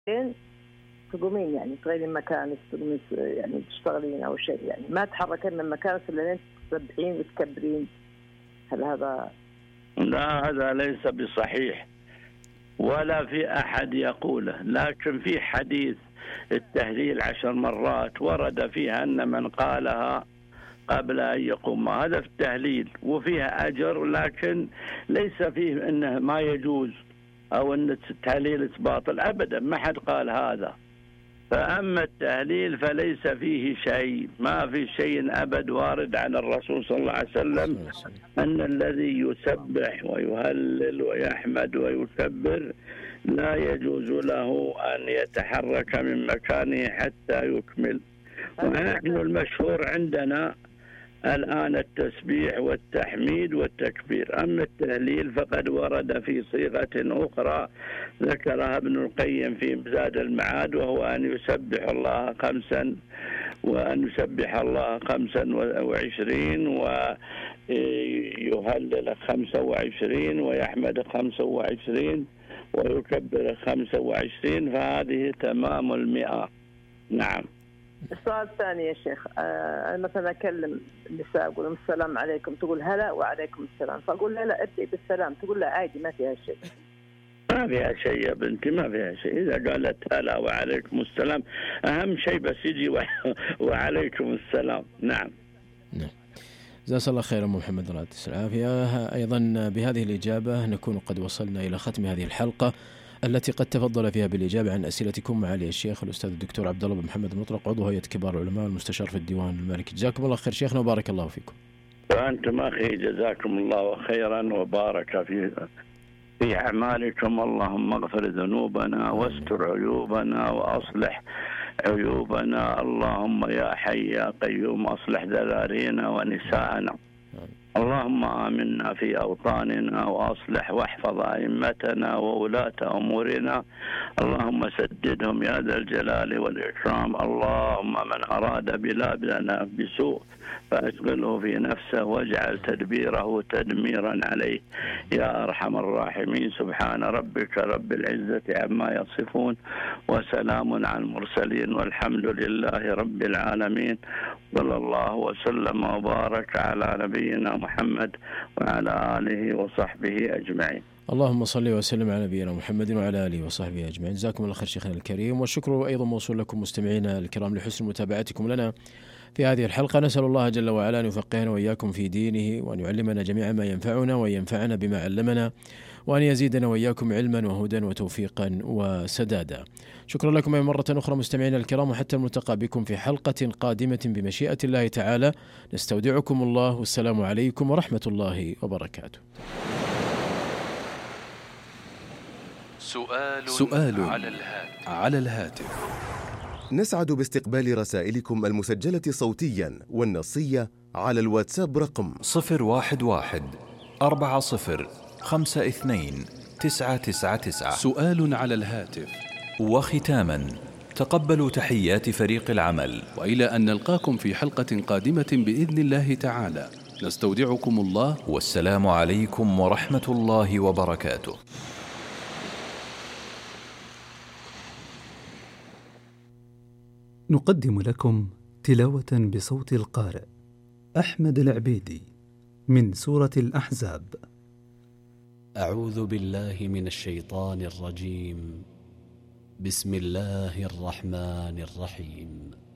تقومين يعني تغيرين مكانك، تقومين يعني تشتغلين أو شيء، يعني ما تحركين من مكانك إلا لين تسبحين وتكبرين. هل هذا؟ لا، هذا ليس بصحيح ولا في أحد يقوله، لكن في حديث التهليل 10 مرات ورد فيها أن من قالها قبل أن يقوم، هذا في التهليل وفيها أجر، لكن ليس فيه أنه ما يجوز أو أن التهليل باطل أبدا، ما حد قال هذا. فأما التهليل فليس فيه شيء، ما في شيء أبد وارد عن الرسول صلى الله عليه وسلم أن الذي يسبح ويهلل ويحمد ويكبر لا يجوز له أن يتحرك من مكانه حتى يكمل. ونحن المشهور عندنا الآن التسبيح والتحميد والتكبير. أما التهليل فقد ورد في صيغة أخرى ذكرها ابن القيم في زاد المعاد، وهو أن يسبح الله 5 وأن يسبح الله 25 ويهلل 25 ويحمد 25 ويكبر 25، فهذه تمام 100. نعم. السؤال الثاني يا شيخ، أنا مثلا أكلم النساء أقول لهم السلام عليكم، تقول هلا وعليكم السلام، فأقول لا ابدأ بالسلام، تقول لا عادي ما فيها شيء. ما فيها شيء يا بنتي، ما فيها شيء. إذا قالت هلا وعليكم السلام أهم شيء بس يجي وعليكم السلام. نعم. جزاك الله خير أم محمد، الله يعطيك العافية. أيضا بهذه الإجابة نكون قد وصلنا إلى ختم هذه الحلقة التي قد تفضل فيها بالإجابة عن أسئلتكم معالي الشيخ الأستاذ الدكتور عبد الله بن محمد المطلق، عضو هيئة كبار العلماء والمستشار في الديوان المالكي. جزاكم الله خير شيخنا وبارك الله فيكم. وأنتم أخي جزاكم الله خيرا وبارك في أعمالكم. اللهم اغفر ذنوبنا واستر عيوبنا وأصلح عيوبنا. اللهم يا حي يا قيوم أصلح ذرارينا ونساءنا. اللهم آمنا في أوطاننا وأصلح واحفظ أئمتنا وولاة أمورنا. اللهم سددهم يا ذا الجلال والإكرام. اللهم من أراد بلادنا بسوء فأشغله في نفسه واجعل تدبيره تدميرا عليه يا أرحم الراحمين. سبحان ربك رب العزة عما يصفون وسلام على المرسلين والحمد لله رب العالمين. صلى الله وسلم وبارك على نبينا محمد وعلى آله وصحبه أجمعين. اللهم صل وسلم على نبينا محمد وعلى آله وصحبه أجمعين. جزاكم الله خير شيخنا الكريم، والشكر أيضا موصول لكم مستمعينا الكرام لحسن متابعتكم لنا في هذه الحلقة. نسأل الله جل وعلا أن يفقهنا وإياكم في دينه، وأن يعلمنا جميعا ما ينفعنا وأن ينفعنا بما علمنا، وأن يزيدنا وإياكم علما وهدى وتوفيقا وسدادا. شكرا لكم مرة أخرى مستمعينا الكرام، وحتى الملتقى بكم في حلقة قادمة بمشيئة الله تعالى. نستودعكم الله، والسلام عليكم ورحمة الله وبركاته. سؤال على الهاتف. نسعد باستقبال رسائلكم المسجلة صوتيا والنصية على الواتساب رقم 011-40-52-999. سؤال على الهاتف. وختاما تقبلوا تحيات فريق العمل، وإلى أن نلقاكم في حلقة قادمة بإذن الله تعالى، نستودعكم الله، والسلام عليكم ورحمة الله وبركاته. نقدم لكم تلاوة بصوت القارئ أحمد العبيدي من سورة الأحزاب. أعوذ بالله من الشيطان الرجيم. بسم الله الرحمن الرحيم.